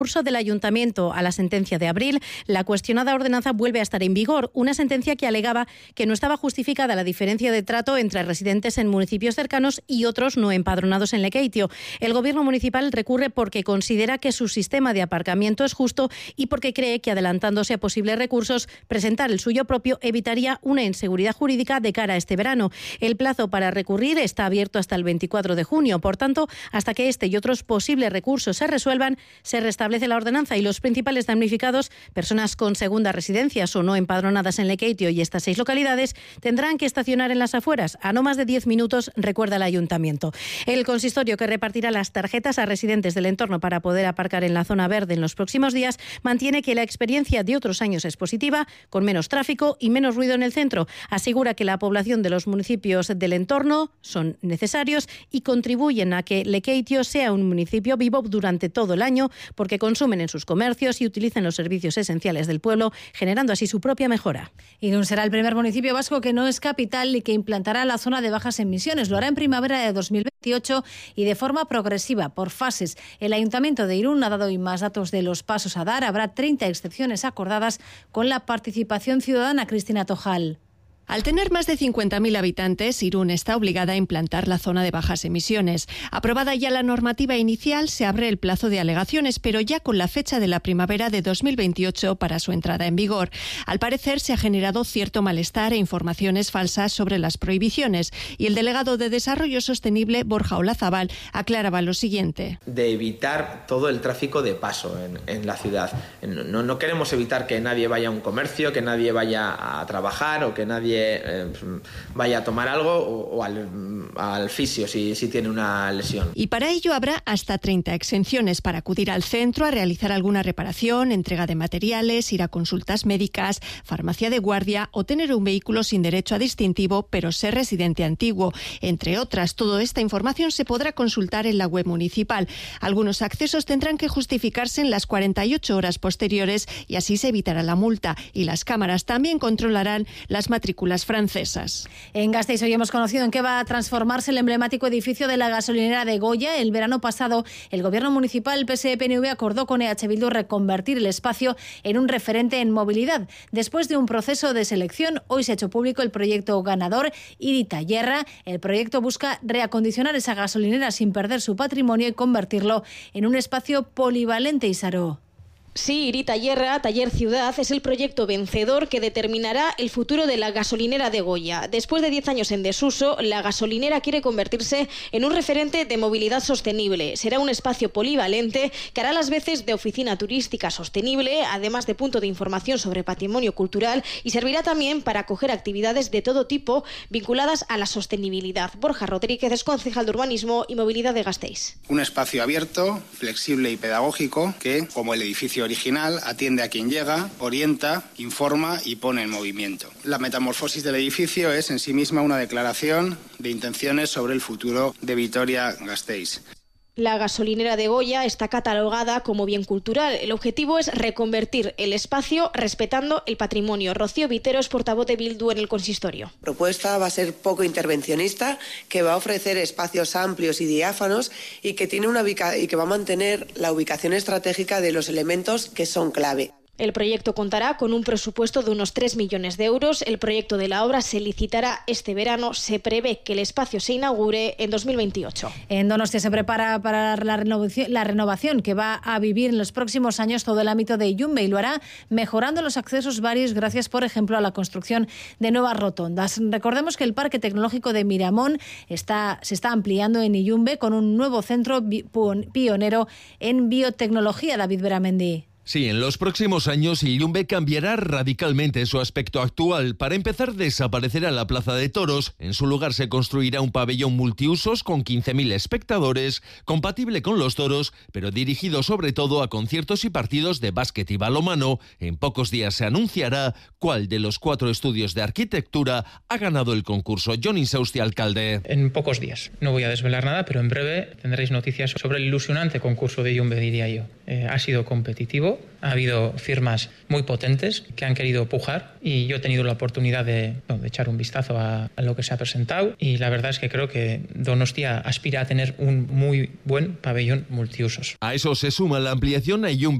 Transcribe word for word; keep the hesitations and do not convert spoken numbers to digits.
recurso del Ayuntamiento a la sentencia de abril, la cuestionada ordenanza vuelve a estar en vigor. Una sentencia que alegaba que no estaba justificada la diferencia de trato entre residentes en municipios cercanos y otros no empadronados en Lekeitio. El Gobierno municipal recurre porque considera que su sistema de aparcamiento es justo y porque cree que, adelantándose a posibles recursos, presentar el suyo propio evitaría una inseguridad jurídica de cara a este verano. El plazo para recurrir está abierto hasta el veinticuatro de junio. Por tanto, hasta que este y otros posibles recursos se resuelvan, se restablece la ordenanza y los principales damnificados, personas con segundas residencias o no empadronadas en Lekeitio y estas seis localidades, tendrán que estacionar en las afueras a no más de diez minutos, recuerda el Ayuntamiento. El consistorio, que repartirá las tarjetas a residentes del entorno para poder aparcar en la zona verde en los próximos días, mantiene que la experiencia de otros años es positiva, con menos tráfico y menos ruido en el centro. Asegura que la población de los municipios del entorno son necesarios y contribuyen a que Lekeitio sea un municipio vivo durante todo el año, porque consumen en sus comercios y utilizan los servicios esenciales del pueblo, generando así su propia mejora. Irún será el primer municipio vasco que no es capital y que implantará la zona de bajas emisiones. Lo hará en primavera de dos mil veintiocho y de forma progresiva, por fases. El Ayuntamiento de Irún ha dado hoy más datos de los pasos a dar. Habrá treinta excepciones acordadas con la participación ciudadana. Cristina Tojal. Al tener más de cincuenta mil habitantes, Irún está obligada a implantar la zona de bajas emisiones. Aprobada ya la normativa inicial, se abre el plazo de alegaciones, pero ya con la fecha de la primavera de dos mil veintiocho para su entrada en vigor. Al parecer, se ha generado cierto malestar e informaciones falsas sobre las prohibiciones, y el delegado de Desarrollo Sostenible, Borja Olazábal, aclaraba lo siguiente. De evitar todo el tráfico de paso en, en la ciudad. No, no queremos evitar que nadie vaya a un comercio, que nadie vaya a trabajar o que nadie Eh, vaya a tomar algo o, o al, al fisio si, si tiene una lesión. Y para ello habrá hasta treinta exenciones para acudir al centro a realizar alguna reparación, entrega de materiales, ir a consultas médicas, farmacia de guardia o tener un vehículo sin derecho a distintivo pero ser residente antiguo. Entre otras, toda esta información se podrá consultar en la web municipal. Algunos accesos tendrán que justificarse en las cuarenta y ocho horas posteriores y así se evitará la multa. Y las cámaras también controlarán las matrículas francesas. En Gasteiz hoy hemos conocido en qué va a transformarse el emblemático edificio de la gasolinera de Goya. El verano pasado, el Gobierno municipal P S E P N V acordó con E H Bildu reconvertir el espacio en un referente en movilidad. Después de un proceso de selección, hoy se ha hecho público el proyecto ganador, Irita Yerra. El proyecto busca reacondicionar esa gasolinera sin perder su patrimonio y convertirlo en un espacio polivalente, Isaro. Sí, Irita Yerra, Taller Ciudad, es el proyecto vencedor que determinará el futuro de la gasolinera de Goya. Después de diez años en desuso, la gasolinera quiere convertirse en un referente de movilidad sostenible. Será un espacio polivalente que hará las veces de oficina turística sostenible, además de punto de información sobre patrimonio cultural, y servirá también para acoger actividades de todo tipo vinculadas a la sostenibilidad. Borja Rodríguez es concejal de Urbanismo y Movilidad de Gasteiz. Un espacio abierto, flexible y pedagógico que, como el edificio original, atiende a quien llega, orienta, informa y pone en movimiento. La metamorfosis del edificio es en sí misma una declaración de intenciones sobre el futuro de Vitoria-Gasteiz. La gasolinera de Goya está catalogada como bien cultural. El objetivo es reconvertir el espacio respetando el patrimonio. Rocío Vitero es portavoz de Bildu en el consistorio. La propuesta va a ser poco intervencionista, que va a ofrecer espacios amplios y diáfanos y que, tiene una ubica- y que va a mantener la ubicación estratégica de los elementos que son clave. El proyecto contará con un presupuesto de unos tres millones de euros. El proyecto de la obra se licitará este verano. Se prevé que el espacio se inaugure en dos mil veintiocho. En Donostia se prepara para la renovación, la renovación que va a vivir en los próximos años todo el ámbito de Illumbe, y lo hará mejorando los accesos varios gracias, por ejemplo, a la construcción de nuevas rotondas. Recordemos que el Parque Tecnológico de Miramón está, se está ampliando en Illumbe con un nuevo centro bi- pionero en biotecnología. David Beramendi. Sí, en los próximos años Illumbe cambiará radicalmente su aspecto actual. Para empezar, desaparecerá la Plaza de Toros. En su lugar se construirá un pabellón multiusos con quince mil espectadores, compatible con los toros, pero dirigido sobre todo a conciertos y partidos de básquet y balonmano. En pocos días se anunciará cuál de los cuatro estudios de arquitectura ha ganado el concurso. Jon Insausti, alcalde. En pocos días. No voy a desvelar nada, pero en breve tendréis noticias sobre el ilusionante concurso de Illumbe, diría yo. eh, ha sido competitivo, ha habido firmas muy potentes que han querido pujar y yo he tenido la oportunidad de, bueno, de echar un vistazo a, a lo que se ha presentado y la verdad es que creo que Donostia aspira a tener un muy buen pabellón multiusos. A eso se suma la ampliación a Ilunbe